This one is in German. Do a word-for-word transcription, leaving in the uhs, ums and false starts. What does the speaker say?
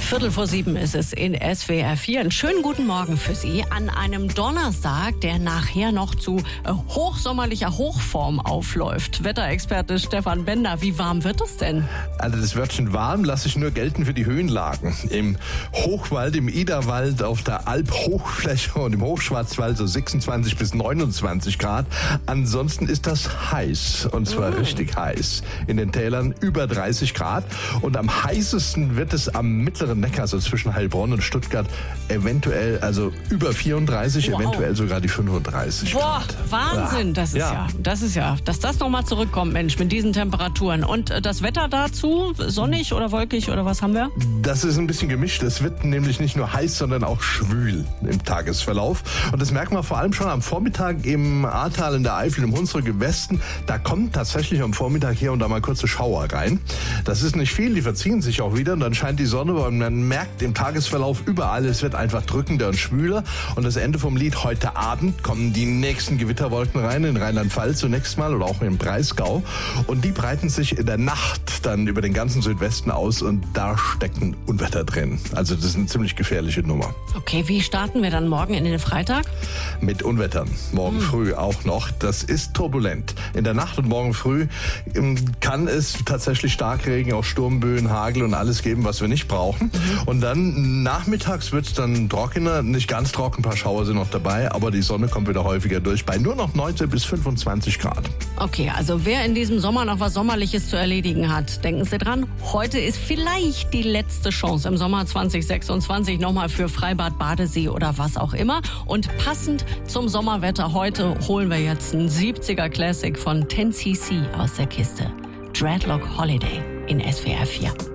Viertel vor sieben ist es in S W R vier. Einen schönen guten Morgen für Sie an einem Donnerstag, der nachher noch zu äh, hochsommerlicher Hochform aufläuft. Wetterexperte Stefan Bender, wie warm wird es denn? Also das Wörtchen warm lasse ich nur gelten für die Höhenlagen. Im Hochwald, im Iderwald, auf der Alphochfläche und im Hochschwarzwald so sechsundzwanzig bis neunundzwanzig Grad. Ansonsten ist das heiß, und zwar mm. richtig heiß. In den Tälern über dreißig Grad. Und am heißesten wird es am mittleren Neckar, so zwischen Heilbronn und Stuttgart, eventuell also über vierunddreißig, wow. eventuell sogar die fünfunddreißig Boah, Grad. Wahnsinn, ja. das ist ja. ja, das ist ja, dass das nochmal zurückkommt, Mensch, mit diesen Temperaturen. Und das Wetter dazu, sonnig oder wolkig oder was haben wir? Das ist ein bisschen gemischt. Es wird nämlich nicht nur heiß, sondern auch schwül im Tagesverlauf. Und das merkt man vor allem schon am Vormittag im Ahrtal, in der Eifel, im Hunsrück, im Westen. Da kommt tatsächlich am Vormittag hier und da mal kurze Schauer rein. Das ist nicht viel, die verziehen sich auch wieder und dann scheint die Sonne, und man merkt im Tagesverlauf überall, es wird einfach drückender und schwüler. Und das Ende vom Lied: heute Abend kommen die nächsten Gewitterwolken rein, in Rheinland-Pfalz zunächst mal oder auch im Breisgau. Und die breiten sich in der Nacht dann über den ganzen Südwesten aus und da stecken Unwetter drin. Also das ist eine ziemlich gefährliche Nummer. Okay, wie starten wir dann morgen in den Freitag? Mit Unwettern. Morgen hm. früh auch noch. Das ist turbulent. In der Nacht und morgen früh kann es tatsächlich Starkregen, auch Sturmböen, Hagel und alles geben, was wir nicht brauchen. Mhm. Und dann nachmittags wird es dann trockener, nicht ganz trocken, ein paar Schauer sind noch dabei, aber die Sonne kommt wieder häufiger durch, bei nur noch neunzehn bis fünfundzwanzig Grad. Okay, also wer in diesem Sommer noch was Sommerliches zu erledigen hat, denken Sie dran, heute ist vielleicht die letzte Chance im Sommer zwanzig sechsundzwanzig nochmal für Freibad, Badesee oder was auch immer. Und passend zum Sommerwetter heute holen wir jetzt einen siebziger Classic von ten C C aus der Kiste. Dreadlock Holiday in S W R vier.